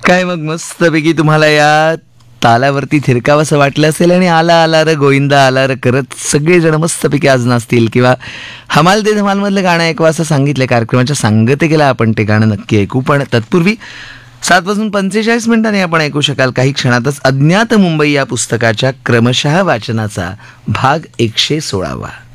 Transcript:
काय मग मस्तपैकी तुम्हाला या तालावरती थिरकावंसं वाटलं असेल आणि आला आला र गोविंदा आला र करत सगळेजण मस्तपैकी आज नाचतील किंवा हमाल दे धमालमधलं गाणं ऐकवा असं सांगितलं. कार्यक्रमाच्या सांगतेला आपण ते गाणं नक्की ऐकू, पण तत्पूर्वी 7:45 आपण ऐकू शकाल काही क्षणातच अज्ञात मुंबई या पुस्तकाच्या क्रमशः वाचनाचा भाग 116.